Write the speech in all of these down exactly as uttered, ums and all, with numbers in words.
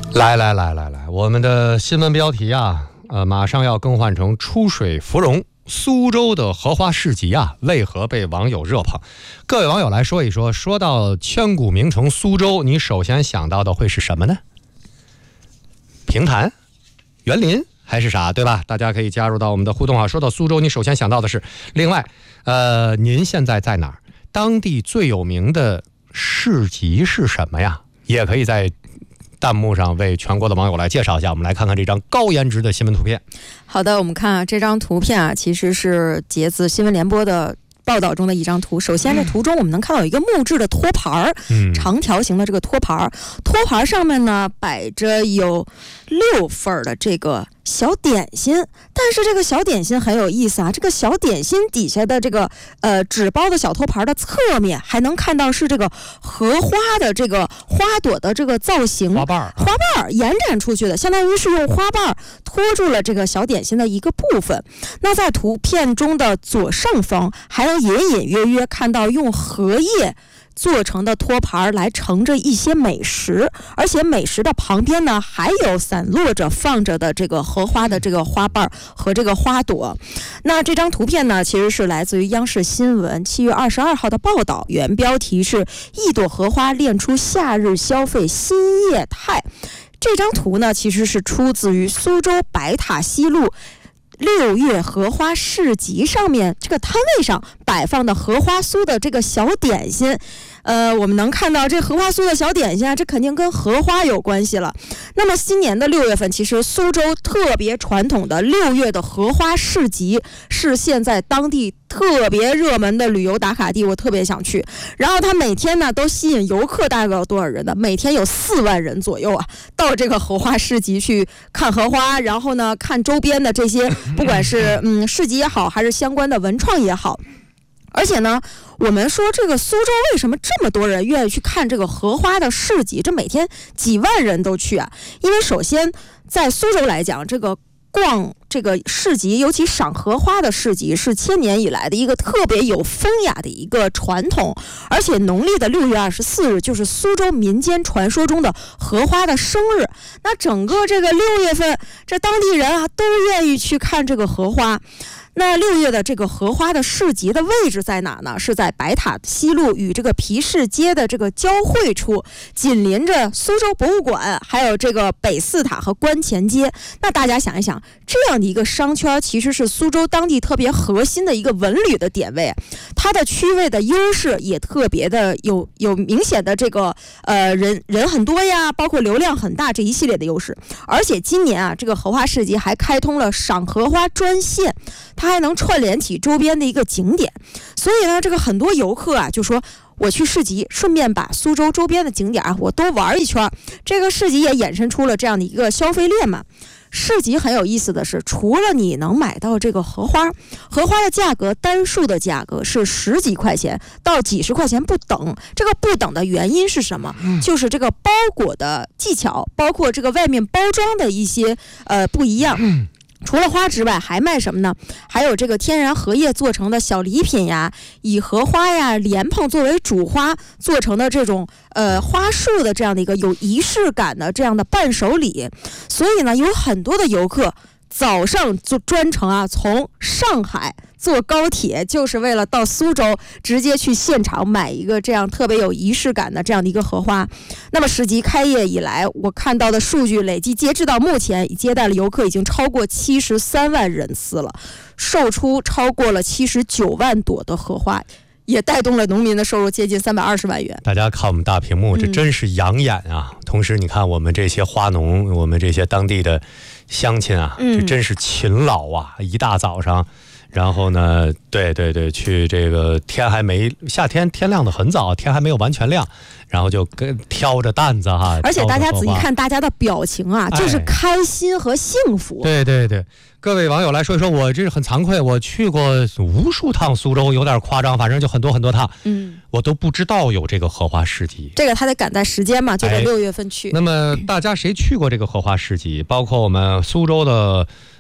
来来来来来，我们的新闻标题啊，呃，马上要更换成出水芙蓉。苏州的荷花市集啊，为何被网友热捧？各位网友来说一说。说到千古名城苏州，你首先想到的会是什么呢？平潭、园林还是啥，对吧？大家可以加入到我们的互动啊。说到苏州，你首先想到的是。另外，呃，您现在在哪儿？当地最有名的市集是什么呀？也可以在弹幕上为全国的网友来介绍一下。我们来看看这张高颜值的新闻图片。 好的，我们看啊，这张图片啊，其实是截自新闻联播的报道中的一张图。首先，这图中我们能看到有一个木质的托盘，嗯，长条形的这个托盘，托盘上面呢摆着有六份的这个小点心，但是这个小点心很有意思啊，这个小点心底下的这个呃纸包的小托盘的侧面还能看到是这个荷花的这个花朵的这个造型， 花瓣花瓣延展出去的，相当于是用花瓣托住了这个小点心的一个部分。那在图片中的左上方还能隐隐约约看到用荷叶做成的托盘来盛着一些美食，而且美食的旁边呢还有散落着放着的这个荷花的这个花瓣和这个花朵。那这张图片呢其实是来自于央视新闻七月二十二号的报道，原标题是一朵荷花练出夏日消费新业态。这张图呢其实是出自于苏州白塔西路六月荷花市集上面这个摊位上摆放的荷花酥的这个小点心。呃，我们能看到这荷花酥的小点心啊，这肯定跟荷花有关系了。那么今年的六月份，其实苏州特别传统的六月的荷花市集是现在当地特别热门的旅游打卡地，我特别想去。然后它每天呢都吸引游客大概有多少人呢？每天有四万人左右啊，到这个荷花市集去看荷花，然后呢看周边的这些，不管是嗯市集也好，还是相关的文创也好。而且呢，我们说这个苏州为什么这么多人愿意去看这个荷花的市集？这每天几万人都去啊！因为首先在苏州来讲，这个逛这个市集，尤其赏荷花的市集，是千年以来的一个特别有风雅的一个传统。而且农历的六月二十四日就是苏州民间传说中的荷花的生日。那整个这个六月份，这当地人啊都愿意去看这个荷花。那六月的这个荷花的市集的位置在哪呢？是在白塔西路与这个皮市街的这个交汇处，紧邻着苏州博物馆，还有这个北四塔和观前街。那大家想一想，这样的一个商圈其实是苏州当地特别核心的一个文旅的点位，它的区位的优势也特别的有有明显的这个呃人人很多呀，包括流量很大这一系列的优势。而且今年啊，这个荷花市集还开通了赏荷花专线，它还能串联起周边的一个景点。所以呢，这个很多游客啊就说我去市集，顺便把苏州周边的景点啊我都玩一圈。这个市集也衍生出了这样的一个消费链嘛。市集很有意思的是，除了你能买到这个荷花，荷花的价格单数的价格是十几块钱到几十块钱不等。这个不等的原因是什么？嗯、就是这个包裹的技巧，包括这个外面包装的一些呃不一样。嗯，除了花之外还卖什么呢？还有这个天然荷叶做成的小礼品呀，以荷花呀莲蓬作为主花做成的这种呃花束的这样的一个有仪式感的这样的伴手礼。所以呢，有很多的游客早上就专程啊从上海坐高铁，就是为了到苏州直接去现场买一个这样特别有仪式感的这样的一个荷花。那么市集开业以来，我看到的数据累计截至到目前接待了游客已经超过七十三万人次了，售出超过了七十九万朵的荷花，也带动了农民的收入接近三百二十万元。 大家看我们大屏幕，这真是养眼啊、嗯、同时你看我们这些花农，我们这些当地的乡亲啊、嗯、这真是勤劳啊，一大早上然后呢对对对去这个天还没夏天天亮的很早，天还没有完全亮，然后就跟挑着担子哈。 而且大家仔细看大家的表情啊、哎、就是开心和幸福。 对对对，各位网友来说一说，我这是很惭愧，我去过无数趟苏州，有点夸张，反正就很多很多趟，嗯，我都不知道有这个荷花市集。 这个他得赶在时间嘛，就在六月份去、 哎、那么大家谁去过这个荷花市集？包括我们苏州的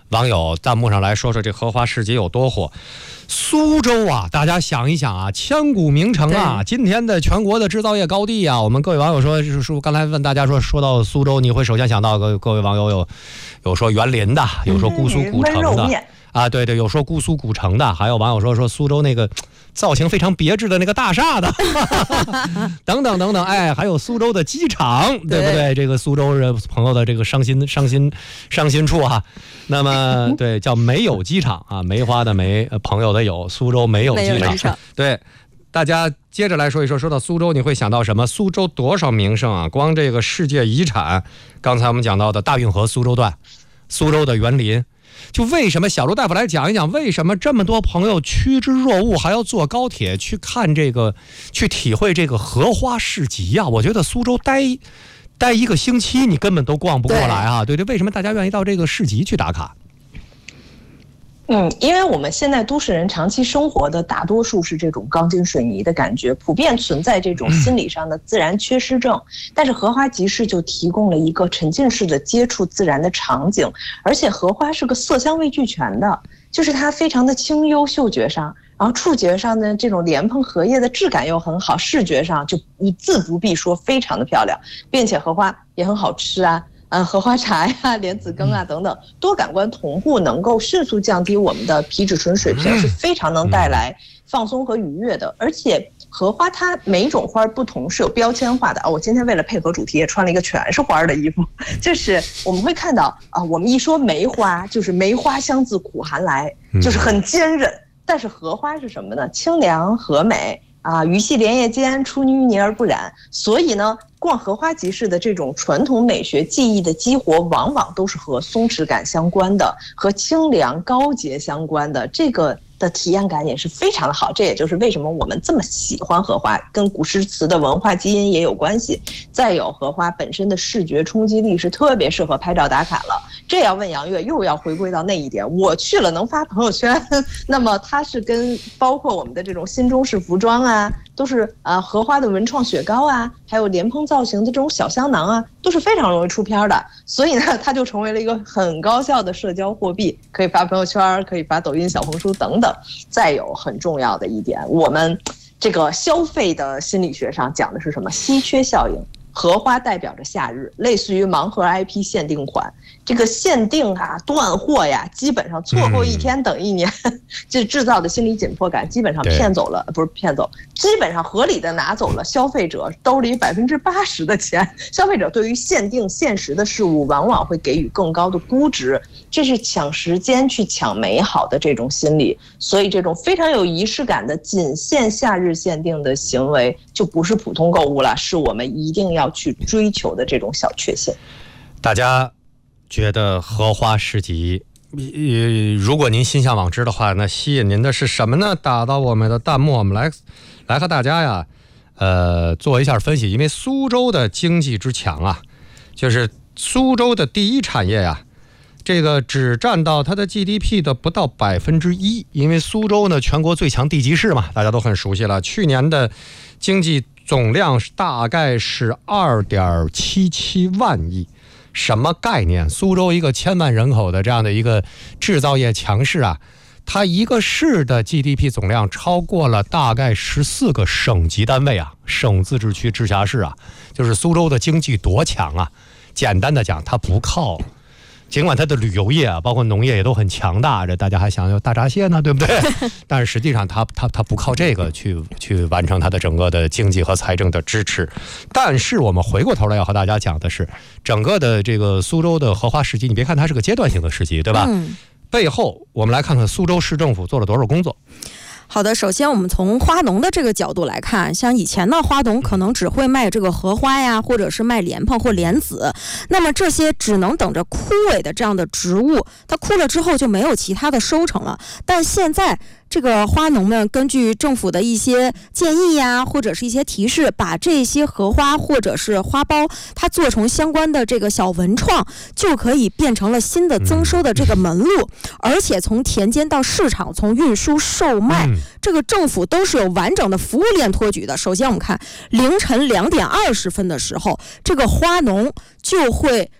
网友弹幕上来说说这荷花市集有多火。苏州啊，大家想一想啊，千古名城啊，今天的全国的制造业高地啊，我们各位网友说，就是说刚才问大家说，说到苏州，你会首先想到各各位网友有有说园林的，有说姑苏古城的、嗯、啊，对对，有说姑苏古城的，还有网友说说苏州那个造型非常别致的那个大厦的等等等等，哎，还有苏州的机场，对不对？这个苏州人朋友的这个伤心伤心伤心处啊。那么对，叫没有机场啊，梅花的梅，朋友的有，苏州没有机 场, 场对，大家接着来说一说，说到苏州你会想到什么？苏州多少名胜啊，光这个世界遗产，刚才我们讲到的大运河苏州段，苏州的园林，就为什么小陆大夫来讲一讲，为什么这么多朋友趋之若鹜，还要坐高铁去看这个，去体会这个荷花市集啊？我觉得苏州待待一个星期你根本都逛不过来啊！对对，为什么大家愿意到这个市集去打卡？ 嗯，因为我们现在都市人长期生活的大多数是这种钢筋水泥的感觉，普遍存在这种心理上的自然缺失症。但是荷花集市就提供了一个沉浸式的接触自然的场景，而且荷花是个色香味俱全的，就是它非常的清幽，嗅觉上，然后触觉上的这种莲蓬荷叶的质感又很好，视觉上就一字不必说非常的漂亮，并且荷花也很好吃啊。嗯，荷花茶呀、莲子羹啊等等，多感官同步，能够迅速降低我们的皮质醇水平，是非常能带来放松和愉悦的。而且荷花它每一种花不同，是有标签化的啊。我今天为了配合主题，也穿了一个全是花的衣服，就是我们会看到啊，我们一说梅花，就是梅花香自苦寒来，就是很坚韧。但是荷花是什么呢？清凉和美。啊，鱼戏莲叶间，出淤泥而不染。所以呢，逛荷花集市的这种传统美学技艺的激活，往往都是和松弛感相关的，和清凉高洁相关的。这个的体验感也是非常的好，这也就是为什么我们这么喜欢荷花，跟古诗词的文化基因也有关系。再有荷花本身的视觉冲击力是特别适合拍照打卡了。这要问杨越，又要回归到那一点，我去了能发朋友圈，那么它是跟包括我们的这种新中式服装啊，都是啊荷花的文创雪糕啊，还有莲蓬造型的这种小香囊啊，都是非常容易出片的。所以呢，它就成为了一个很高效的社交货币，可以发朋友圈，可以发抖音、小红书等等。再有很重要的一点，我们这个消费的心理学上讲的是什么？稀缺效应。荷花代表着夏日，类似于盲盒 I P 限定款，这个限定啊、断货呀，基本上错过一天等一年，这、嗯、制造的心理紧迫感，基本上骗走了，不是骗走，基本上合理的拿走了消费者兜里百分之八十的钱。消费者对于限定限时的事物，往往会给予更高的估值，这是抢时间去抢美好的这种心理。所以，这种非常有仪式感的仅限夏日限定的行为，就不是普通购物了，是我们一定要要去追求的这种小确幸。 大家觉得荷花市集，呃，如果您心向往之的话，那吸引您的是什么呢？打到我们的弹幕，我们来来和大家呀，呃，做一下分析。因为苏州的经济之强啊，就是苏州的第一产业呀，这个只占到它的 G D P 的不到百分之一。因为苏州呢，全国最强地级市嘛，大家都很熟悉了。去年的经济总量大概是 二点七七万亿，什么概念？苏州一个千万人口的这样的一个制造业强市啊，它一个市的 G D P 总量超过了大概十四个省级单位啊，省自治区直辖市啊，就是苏州的经济多强啊！简单的讲，它不靠。尽管它的旅游业啊，包括农业也都很强大，这大家还想有大闸蟹呢，对不对？但是实际上它它它不靠这个去去完成它的整个的经济和财政的支持。但是我们回过头来要和大家讲的是，整个的这个苏州的荷花市集，你别看它是个阶段性的市集，对吧？嗯、背后我们来看看苏州市政府做了多少工作。 好的，首先我们从花农的这个角度来看，像以前呢，花农可能只会卖这个荷花呀，或者是卖莲蓬或莲子，那么这些只能等着枯萎的这样的植物，它枯了之后就没有其他的收成了。但现在这个花农们根据政府的一些建议呀，或者是一些提示，把这些荷花或者是花苞，它做成相关的这个小文创，就可以变成了新的增收的这个门路。而且从田间到市场，从运输售卖，这个政府都是有完整的服务链托举的。首先我们看凌晨两点二十分的时候，这个花农就会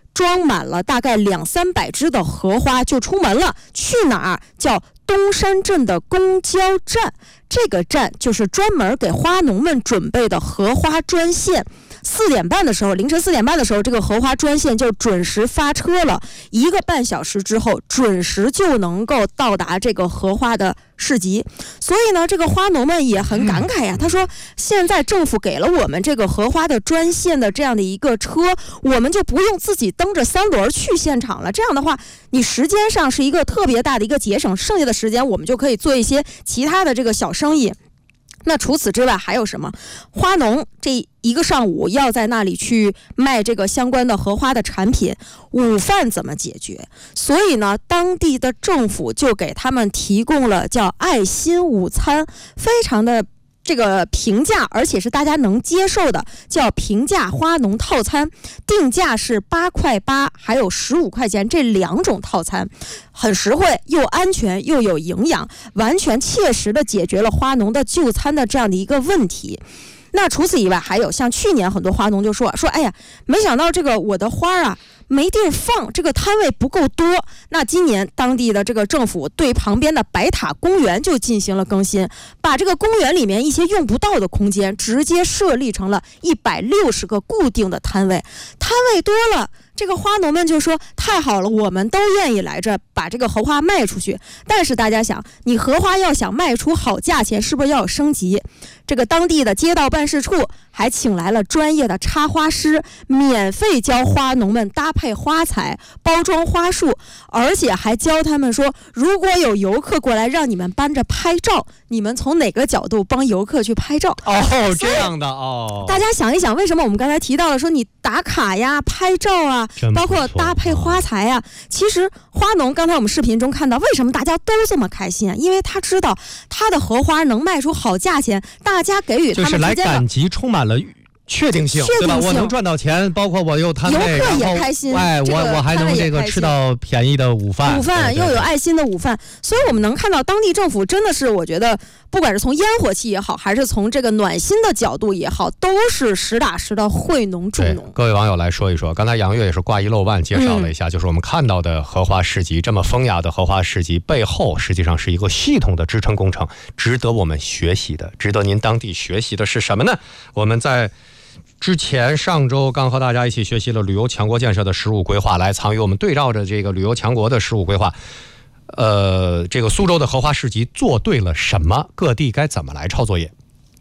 装满了大概两三百只的荷花就出门了。去哪儿？叫东山镇的公交站，这个站就是专门给花农们准备的荷花专线。四点半的时候，凌晨四点半的时候，这个荷花专线就准时发车了。一个半小时之后，准时就能够到达这个荷花的市集。所以呢，这个花农们也很感慨呀。他说，现在政府给了我们这个荷花的专线的这样的一个车，我们就不用自己蹬着三轮去现场了。这样的话，你时间上是一个特别大的一个节省，剩下的时间我们就可以做一些其他的这个小生意。那除此之外还有什么？花农这一个上午要在那里去卖这个相关的荷花的产品，午饭怎么解决？所以呢，当地的政府就给他们提供了叫爱心午餐，非常的这个平价，而且是大家能接受的，叫平价花农套餐，定价是八块八，还有十五块钱，这两种套餐很实惠，又安全又有营养，完全切实的解决了花农的就餐的这样的一个问题。那除此以外，还有像去年很多花农就说说，哎呀，没想到这个我的花啊没地儿放，这个摊位不够多。那今年当地的这个政府对旁边的白塔公园就进行了更新，把这个公园里面一些用不到的空间直接设立成了一百六十个固定的摊位，摊位多了，这个花农们就说太好了，我们都愿意来这把这个荷花卖出去。但是大家想，你荷花要想卖出好价钱，是不是要有升级？这个当地的街道办事处还请来了专业的插花师，免费教花农们搭配花材、包装花束，而且还教他们说，如果有游客过来让你们帮着拍照，你们从哪个角度帮游客去拍照。 哦，这样的哦。 大家想一想，为什么我们刚才提到了说你打卡呀、拍照啊，包括搭配花材啊，其实花农刚才我们视频中看到，为什么大家都这么开心啊？因为他知道他的荷花能卖出好价钱，大家给予他们之间的就是来赶集充满了确定性，对吧？我能赚到钱，包括我又摊位， 游客也开心， 哎，我我还能这个吃到便宜的午饭， 午饭又有爱心的午饭，所以我们能看到当地政府真的是，我觉得不管是从烟火气也好，还是从这个暖心的角度也好，都是实打实的惠农助农。 各位网友来说一说，刚才杨越也是挂一漏万介绍了一下，嗯、就是我们看到的荷花市集，这么风雅的荷花市集背后，实际上是一个系统的支撑工程，值得我们学习的。值得您当地学习的是什么呢？我们在之前上周刚和大家一起学习了旅游强国建设的十五规划，来参与我们对照着这个旅游强国的十五规划，呃，这个苏州的荷花市集做对了什么？各地该怎么来抄作业？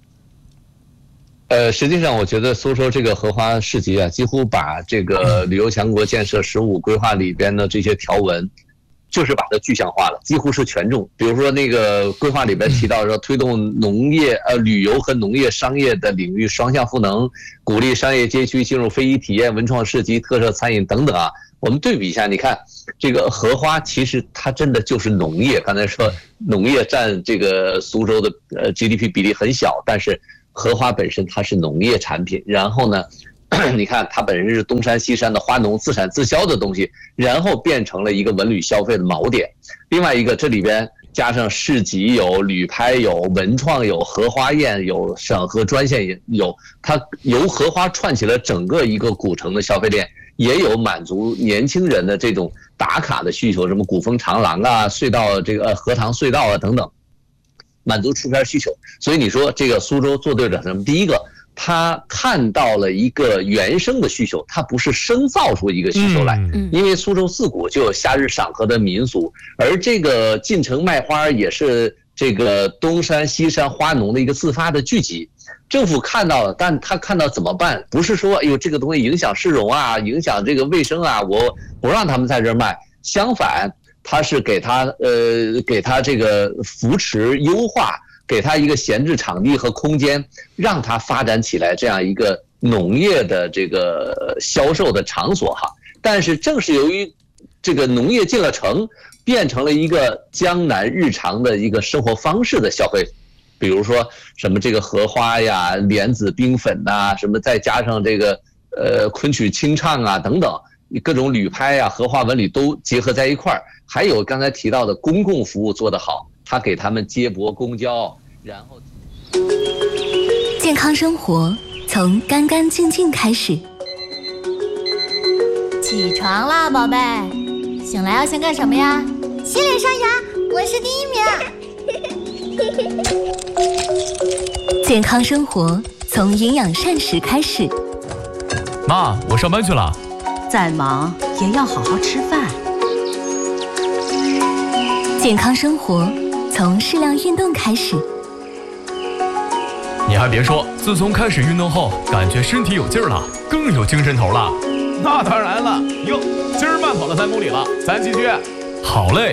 呃，实际上我觉得苏州这个荷花市集啊，几乎把这个旅游强国建设十五规划里边的这些条文，就是把它具象化了，几乎是权重。比如说那个规划里边提到说，推动农业、呃旅游和农业商业的领域双向赋能，鼓励商业街区进入非遗体验、文创市集、特色餐饮等等啊。我们对比一下，你看这个荷花，其实它真的就是农业。刚才说农业占这个苏州的呃 G D P 比例很小，但是荷花本身它是农业产品。然后呢，你看它本身是东山西山的花农自产自销的东西，然后变成了一个文旅消费的锚点。另外一个，这里边加上市集有、旅拍有、文创有、荷花宴有、赏荷专线有，它由荷花串起了整个一个古城的消费链，也有满足年轻人的这种打卡的需求，什么古风长廊啊、隧道这个呃荷塘隧道啊等等，满足出片需求。所以你说这个苏州做对了什么？第一个，他看到了一个原生的需求，他不是生造出一个需求来，因为苏州自古就有夏日赏荷的民俗，而这个进城卖花也是这个东山西山花农的一个自发的聚集。政府看到了，但他看到怎么办？不是说哎呦这个东西影响市容啊，影响这个卫生啊，我不让他们在这儿卖。相反，他是给他呃给他这个扶持优化，给他一个闲置场地和空间，让他发展起来这样一个农业的这个销售的场所哈。但是正是由于这个农业进了城，变成了一个江南日常的一个生活方式的消费。比如说什么这个荷花呀、莲子冰粉呐、啊，什么再加上这个呃昆曲清唱啊等等，各种旅拍啊、荷花纹理都结合在一块儿。还有刚才提到的公共服务做得好，他给他们接驳公交，然后健康生活从干干净净开始。 起床啦，宝贝。醒来要先干什么呀？ 洗脸刷牙，我是第一名。 健康生活从营养膳食开始。 妈，我上班去了。 再忙也要好好吃饭。 健康生活从适量运动开始。 你还别说，自从开始运动后，感觉身体有劲儿了，更有精神头了。 那当然了，哟，今儿慢跑了三公里了，咱继续。 好嘞。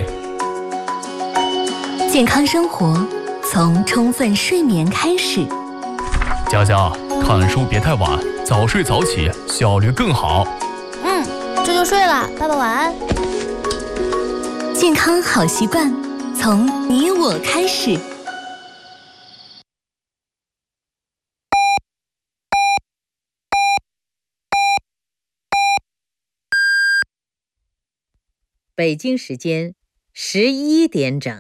健康生活从充分睡眠开始。 佳佳，看书别太晚，早睡早起，效率更好。 嗯，这就睡了，爸爸晚安。 健康好习惯从你我开始。 北京时间十一点整。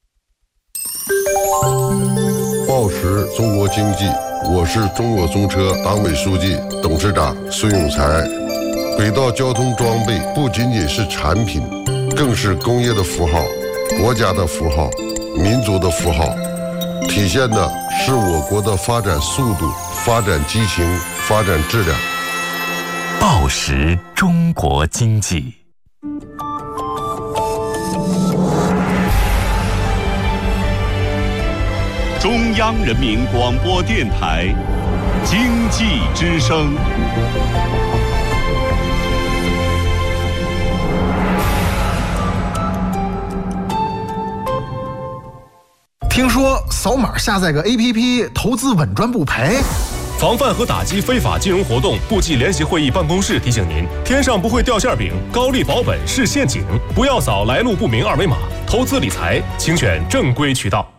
报时中国经济，我是中国中车党委书记、董事长孙永才。轨道交通装备不仅仅是产品，更是工业的符号、国家的符号、民族的符号，体现的是我国的发展速度、发展激情、发展质量。 报时中国经济。 中央人民广播电台经济之声。 听说扫码下载个 A P P 投资稳赚不赔。 防范和打击非法金融活动部际联席会议办公室提醒您：天上不会掉馅饼，高利保本是陷阱，不要扫来路不明二维码。投资理财，请选正规渠道。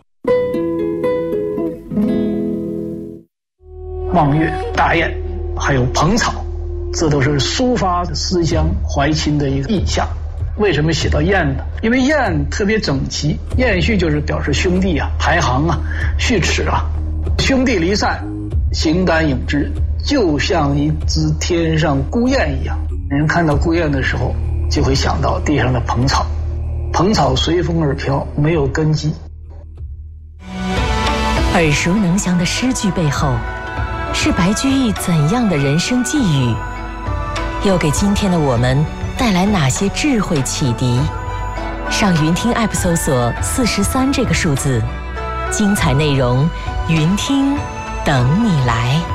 望月、大雁，还有蓬草，这都是抒发思乡怀亲的一个意象。为什么写到雁呢？因为雁特别整齐，雁序就是表示兄弟啊、排行啊、序齿啊。兄弟离散，形单影只，就像一只天上孤雁一样。人看到孤雁的时候，就会想到地上的蓬草，蓬草随风而飘，没有根基。 耳熟能详的诗句背后，是白居易怎样的人生际遇？又给今天的我们带来哪些智慧启迪？上云听 App 搜索四十三这个数字，精彩内容，云听等你来。